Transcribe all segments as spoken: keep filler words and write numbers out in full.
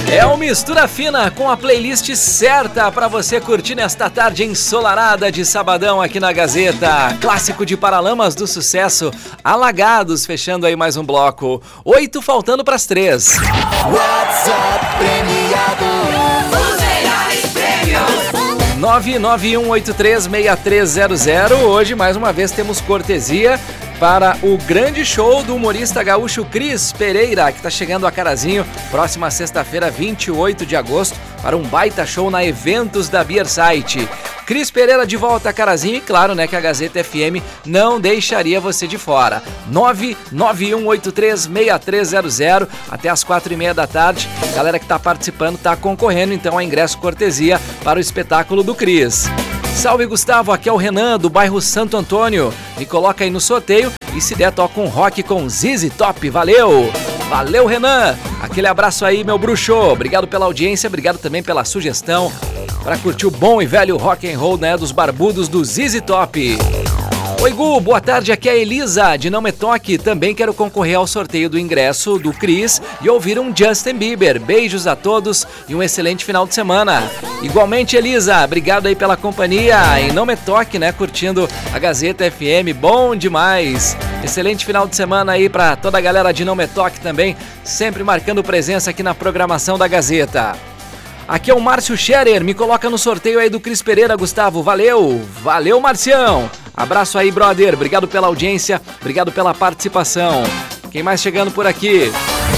É o Mistura Fina com a playlist certa para você curtir nesta tarde ensolarada de sabadão aqui na Gazeta. Clássico de Paralamas do Sucesso, Alagados, fechando aí mais um bloco. Oito faltando para as três. WhatsApp premiado. Os melhores prêmios. nove nove um oito três seis três zero zero. Hoje, mais uma vez, temos cortesia para o grande show do humorista gaúcho Cris Pereira, que está chegando a Carazinho, próxima sexta-feira, vinte e oito de agosto, para um baita show na Eventos da Beer Site. Cris Pereira de volta a Carazinho e claro, né, que a Gazeta F M não deixaria você de fora. nove nove um oito três seis três zero zero até as quatro e meia da tarde. Galera que está participando está concorrendo então a ingresso cortesia para o espetáculo do Cris. Salve Gustavo, aqui é o Renan do bairro Santo Antônio. Me coloca aí no sorteio e se der toca um rock com Z Z Top, valeu! Valeu Renan, aquele abraço aí meu bruxo, obrigado pela audiência, obrigado também pela sugestão para curtir o bom e velho rock and roll, né, dos barbudos do Z Z Top. Oi Gu, boa tarde, aqui é a Elisa de Não Me Toque, também quero concorrer ao sorteio do ingresso do Cris e ouvir um Justin Bieber. Beijos a todos e um excelente final de semana. Igualmente Elisa, obrigado aí pela companhia e Não Me Toque, né, curtindo a Gazeta F M, bom demais. Excelente final de semana aí pra toda a galera de Não Me Toque também, sempre marcando presença aqui na programação da Gazeta. Aqui é o Márcio Scherer, me coloca no sorteio aí do Cris Pereira, Gustavo, valeu, valeu Marcião, abraço aí brother, obrigado pela audiência, obrigado pela participação. Quem mais chegando por aqui?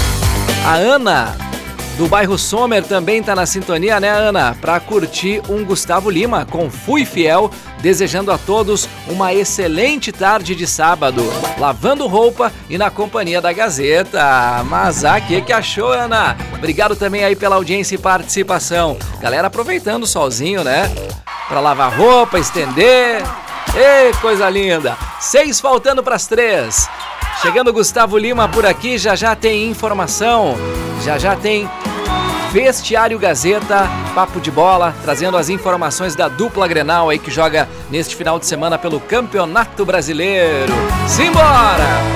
A Ana, do bairro Sommer, também tá na sintonia, né Ana? Pra curtir um Gustavo Lima com Fui Fiel, desejando a todos uma excelente tarde de sábado, lavando roupa e na companhia da Gazeta. Mas ah, que que achou, Ana? Obrigado também aí pela audiência e participação. Galera aproveitando o solzinho, né? Pra lavar roupa, estender. Ê, coisa linda! Seis faltando pras três. Chegando o Gustavo Lima por aqui, já já tem informação, já já tem Vestiário Gazeta, Papo de Bola, trazendo as informações da dupla Grenal aí que joga neste final de semana pelo Campeonato Brasileiro. Simbora!